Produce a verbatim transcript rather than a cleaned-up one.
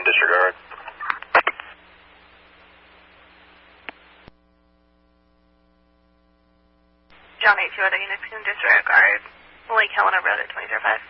disregard. John eight two other units can disregard Lake Helena Road at twenty oh five.